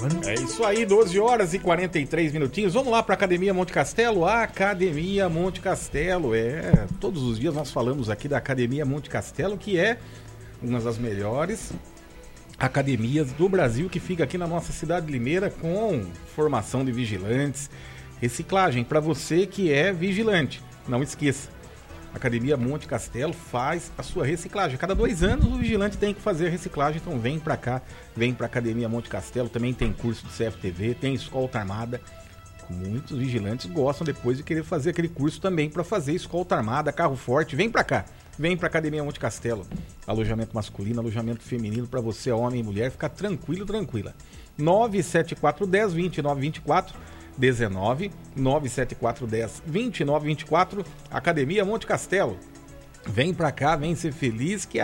É isso aí, 12 horas e 43 minutinhos. Vamos lá para a Academia Monte Castelo? A Academia Monte Castelo, todos os dias nós falamos aqui da Academia Monte Castelo, que é uma das melhores academias do Brasil, que fica aqui na nossa cidade de Limeira, com formação de vigilantes, reciclagem para você que é vigilante. Não esqueça, a Academia Monte Castelo faz a sua reciclagem. A cada 2 anos o vigilante tem que fazer a reciclagem, então vem para cá, vem para a Academia Monte Castelo. Também tem curso de CFTV, tem escolta armada. Muitos vigilantes gostam depois de querer fazer aquele curso também para fazer escolta armada, carro forte. Vem para cá, vem para a Academia Monte Castelo. Alojamento masculino, alojamento feminino para você, homem e mulher, ficar tranquilo, tranquila. 97410 2924 19 97410 2924, Academia Monte Castelo. Vem pra cá, vem ser feliz, que